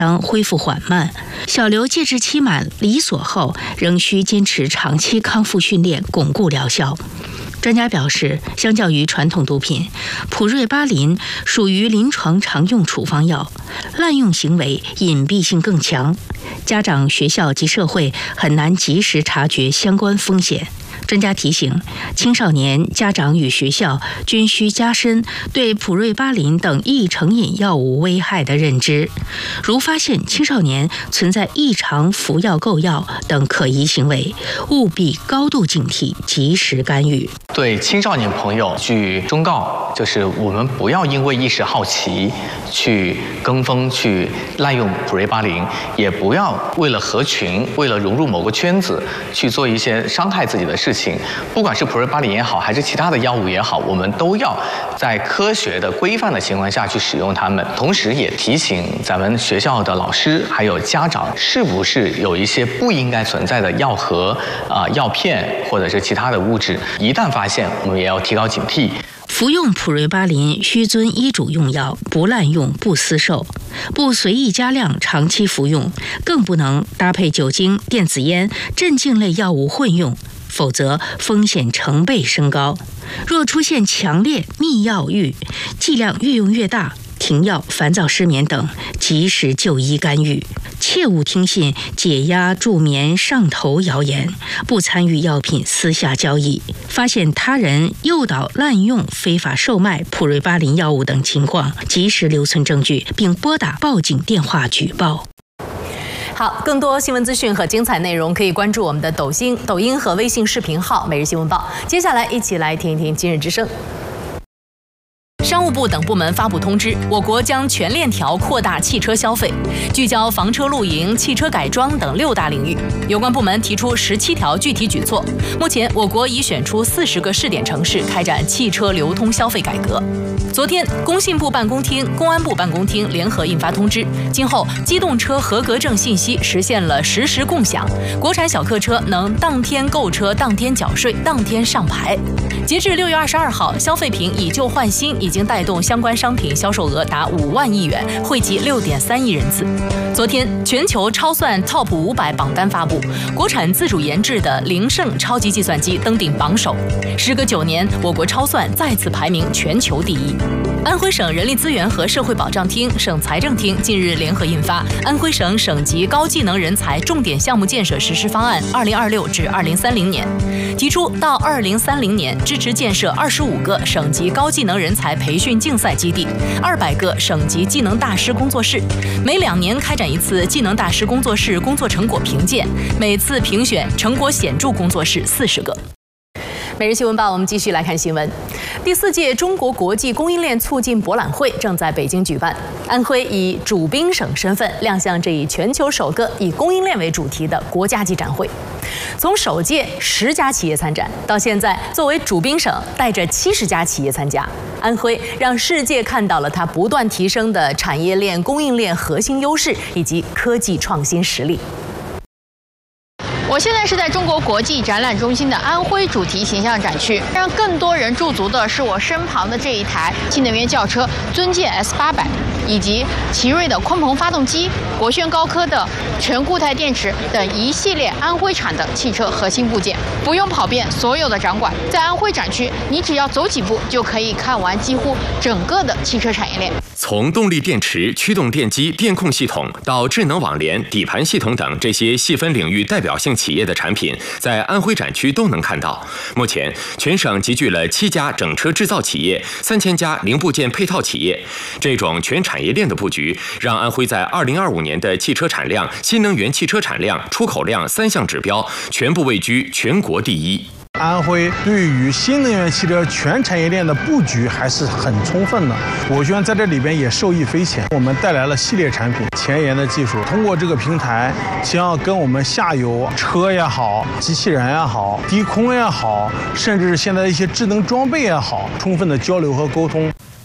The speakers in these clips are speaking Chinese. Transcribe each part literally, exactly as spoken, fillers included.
将恢复缓慢，小刘戒治期满离所后，仍需坚持长期康复训练，巩固疗效。专家表示，相较于传统毒品，普瑞巴林属于临床常用处方药，滥用行为隐蔽性更强，家长、学校及社会很难及时察觉相关风险。专家提醒，青少年家长与学校均需加深对普瑞巴林等易成瘾药物危害的认知。如发现青少年存在异常服药购药等可疑行为，务必高度警惕，及时干预。 对青少年朋友据忠告，就是我们不要因为一时好奇去跟风去滥用普瑞巴林，也不要为了合群、为了融入某个圈子去做一些伤害自己的事情。不管是普瑞巴林也好，还是其他的药物也好，我们都要在科学的规范的情况下去使用它们。同时也提醒咱们学校的老师还有家长，是不是有一些不应该存在的药盒啊、呃、药片或者是其他的物质，一旦发现，我们也要提高警惕。 服用普瑞巴林需遵医嘱用药，不滥用、不私售，不随意加量长期服用，更不能搭配酒精、电子烟、镇静类药物混用，否则风险成倍升高。若出现强烈密药欲，剂量越用越大，停药、烦躁、失眠等，及时就医干预。切勿听信解压、助眠、上头谣言，不参与药品私下交易。发现他人诱导滥用、非法售卖普瑞巴林药物等情况，及时留存证据，并拨打报警电话举报。 好，更多新闻资讯和精彩内容可以关注我们的抖音、抖音和微信视频号《每日新闻报》。接下来一起来听一听今日之声。商务部等部门发布通知，我国将全链条扩大汽车消费，聚焦房车露营、汽车改装等六大领域。有关部门提出十七条具体举措。目前，我国已选出四十个试点城市开展汽车流通消费改革。昨天，工信部办公厅、公安部办公厅联合印发通知，今后机动车合格证信息实现了实时共享，国产小客车能当天购车、当天缴税、当天上牌。截至六月二十二号，消费品以旧换新已经带动相关商品销售额达五万亿元，惠及六点三亿人次。昨天，全球超算 Top 五百榜单发布，国产自主研制的凌盛超级计算机登顶榜首。时隔九年，我国超算再次排名全球第一。安徽省人力资源和社会保障厅、省财政厅近日联合印发《安徽省省级高技能人才重点项目建设实施方案（二零二六至二零三零年）》，提出到二零三零年支持建设二十五个省级高技能人才培训竞赛基地、二百个省级技能大师工作室，每两年开展一次技能大师工作室工作成果评鉴，每次评选成果显著工作室四十个。每日新闻报，我们继续来看新闻。第四届中国国际供应链促进博览会正在北京举办，安徽以主宾省身份亮相这一全球首个以供应链为主题的国家级展会。从首届十家企业参展到现在作为主宾省带着七十家企业参加，安徽让世界看到了它不断提升的产业链、供应链核心优势以及科技创新实力。 我现在是在中国国际展览中心的安徽主题形象展区，让更多人驻足的是我身旁的这一台新能源轿车尊界 S 八百，以及奇瑞的鲲鹏发动机、国轩高科的全固态电池等一系列安徽产的汽车核心部件。不用跑遍所有的展馆，在安徽展区，你只要走几步就可以看完几乎整个的汽车产业链。 从动力电池、驱动电机、电控系统到智能网联、底盘系统等这些细分领域代表性企业的产品，在安徽展区都能看到。目前，全省集聚了七家整车制造企业、三千家零部件配套企业。这种全产业链的布局，让安徽在二零二五年的汽车产量、新能源汽车产量、出口量三项指标全部位居全国第一。 安徽对于新能源汽车全产业链的布局还是很充分的，我觉得在这里边也受益匪浅。我们带来了系列产品、前沿的技术，通过这个平台，想要跟我们下游车也好、机器人也好、低空也好，甚至现在一些智能装备也好，充分的交流和沟通。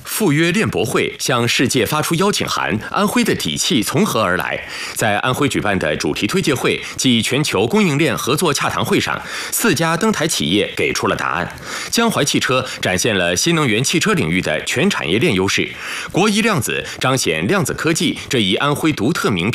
赴约链博会向世界发出邀请函，安徽的底气从何而来？在安徽举办的主题推介会暨全球供应链合作洽谈会上，四家登台企业给出了答案。江淮汽车展现了新能源汽车领域的全产业链优势，国医量子彰显量子科技这一安徽独特名片。